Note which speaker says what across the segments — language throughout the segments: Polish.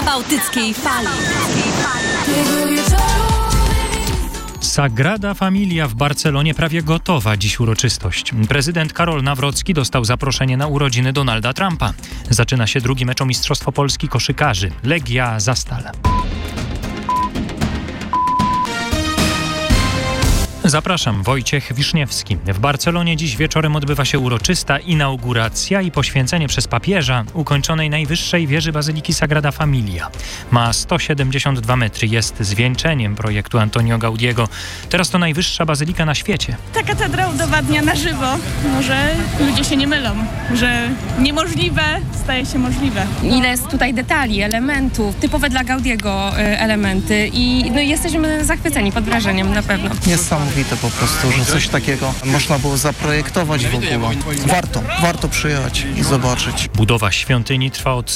Speaker 1: Bałtyckiej Fali.
Speaker 2: Sagrada Familia w Barcelonie prawie gotowa. Dziś uroczystość. Prezydent Karol Nawrocki dostał zaproszenie na urodziny Donalda Trumpa. Zaczyna się drugi mecz o Mistrzostwo Polski koszykarzy. Legia Zastal. Zapraszam, Wojciech Wiszniewski. W Barcelonie dziś wieczorem odbywa się uroczysta inauguracja i poświęcenie przez papieża ukończonej najwyższej wieży Bazyliki Sagrada Familia. Ma 172 metry, jest zwieńczeniem projektu Antonio Gaudiego. Teraz to najwyższa bazylika na świecie.
Speaker 3: Ta katedra udowadnia na żywo, że ludzie się nie mylą, że niemożliwe staje się możliwe.
Speaker 4: Ile jest tutaj detali, elementów, typowe dla Gaudiego elementy i jesteśmy zachwyceni, pod wrażeniem na pewno.
Speaker 5: Niesamowite po prostu, że coś takiego można było zaprojektować w ogóle. Warto przyjechać i zobaczyć.
Speaker 2: Budowa świątyni trwa od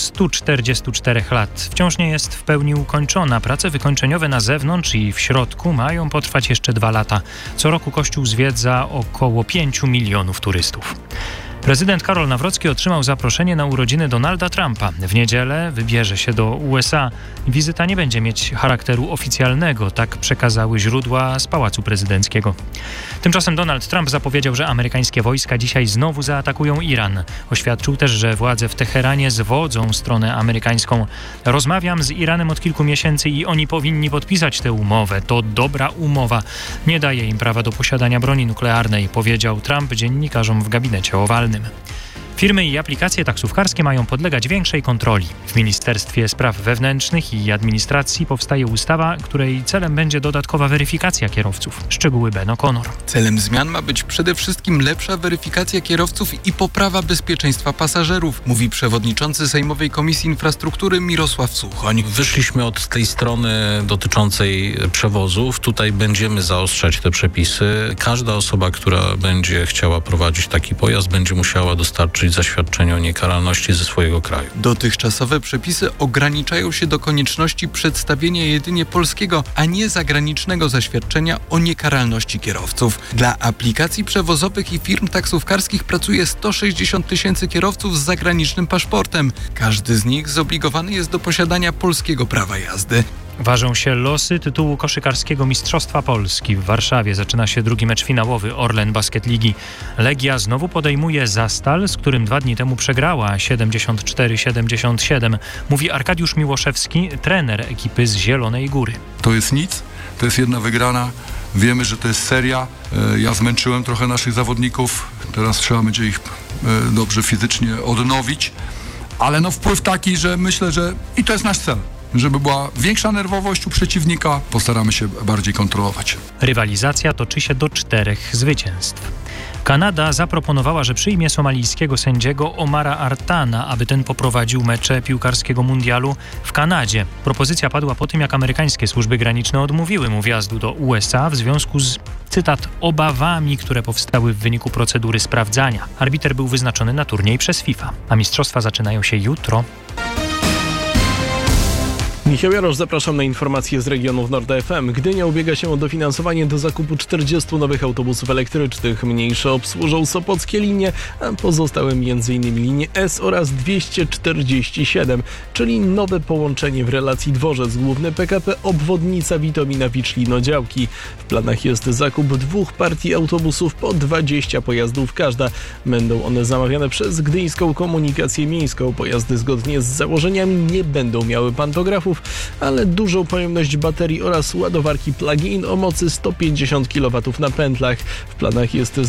Speaker 2: 144 lat. Wciąż nie jest w pełni ukończona. Prace wykończeniowe na zewnątrz i w środku mają potrwać jeszcze 2 lata. Co roku kościół zwiedza około 5 milionów turystów. Prezydent Karol Nawrocki otrzymał zaproszenie na urodziny Donalda Trumpa. W niedzielę wybierze się do USA. Wizyta nie będzie mieć charakteru oficjalnego, tak przekazały źródła z Pałacu Prezydenckiego. Tymczasem Donald Trump zapowiedział, że amerykańskie wojska dzisiaj znowu zaatakują Iran. Oświadczył też, że władze w Teheranie zwodzą stronę amerykańską. Rozmawiam z Iranem od kilku miesięcy i oni powinni podpisać tę umowę. To dobra umowa. Nie daje im prawa do posiadania broni nuklearnej, powiedział Trump dziennikarzom w gabinecie owalnym. Firmy i aplikacje taksówkarskie mają podlegać większej kontroli. W Ministerstwie Spraw Wewnętrznych i Administracji powstaje ustawa, której celem będzie dodatkowa weryfikacja kierowców. Szczegóły Ben O'Connor.
Speaker 6: Celem zmian ma być przede wszystkim lepsza weryfikacja kierowców i poprawa bezpieczeństwa pasażerów, mówi przewodniczący Sejmowej Komisji Infrastruktury Mirosław Suchoń.
Speaker 7: Wyszliśmy od tej strony dotyczącej przewozów. Tutaj będziemy zaostrzać te przepisy. Każda osoba, która będzie chciała prowadzić taki pojazd, będzie musiała dostarczyć zaświadczenie o niekaralności ze swojego kraju.
Speaker 6: Dotychczasowe przepisy ograniczają się do konieczności przedstawienia jedynie polskiego, a nie zagranicznego zaświadczenia o niekaralności kierowców. Dla aplikacji przewozowych i firm taksówkarskich pracuje 160 000 kierowców z zagranicznym paszportem. Każdy z nich zobligowany jest do posiadania polskiego prawa jazdy.
Speaker 2: Ważą się losy tytułu koszykarskiego Mistrzostwa Polski. W Warszawie zaczyna się drugi mecz finałowy Orlen Basket Ligi. Legia znowu podejmuje Zastal, z którym 2 dni temu przegrała 74-77. Mówi Arkadiusz Miłoszewski, trener ekipy z Zielonej Góry.
Speaker 8: To jest nic, to jest jedna wygrana. Wiemy, że to jest seria. Ja zmęczyłem trochę naszych zawodników. Teraz trzeba będzie ich dobrze fizycznie odnowić. Ale wpływ taki, że myślę, że i to jest nasz cel. Żeby była większa nerwowość u przeciwnika, postaramy się bardziej kontrolować.
Speaker 2: Rywalizacja toczy się do 4 zwycięstw. Kanada zaproponowała, że przyjmie somalijskiego sędziego Omara Artana, aby ten poprowadził mecze piłkarskiego mundialu w Kanadzie. Propozycja padła po tym, jak amerykańskie służby graniczne odmówiły mu wjazdu do USA w związku z, cytat, obawami, które powstały w wyniku procedury sprawdzania. Arbiter był wyznaczony na turniej przez FIFA, a mistrzostwa zaczynają się jutro.
Speaker 9: Michał Jarosz, zapraszam na informacje z regionów Nord FM. Gdynia ubiega się o dofinansowanie do zakupu 40 nowych autobusów elektrycznych. Mniejsze obsłużą sopockie linie, a pozostałe m.in. linie S oraz 247, czyli nowe połączenie w relacji dworzec główny PKP obwodnica Witomina-Wicz-Linodziałki. W planach jest zakup 2 partii autobusów po 20 pojazdów każda. Będą one zamawiane przez Gdyńską Komunikację Miejską. Pojazdy zgodnie z założeniami nie będą miały pantografów, ale dużą pojemność baterii oraz ładowarki plug-in o mocy 150 kW na pętlach. W planach jest